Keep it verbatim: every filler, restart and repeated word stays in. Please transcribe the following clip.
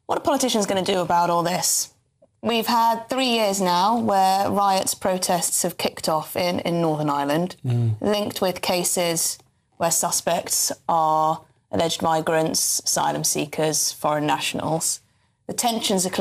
What are politicians going to do about all this? We've had three years now where riots, protests have kicked off in, in Northern Ireland, mm. linked with cases where suspects are alleged migrants, asylum seekers, foreign nationals. The tensions are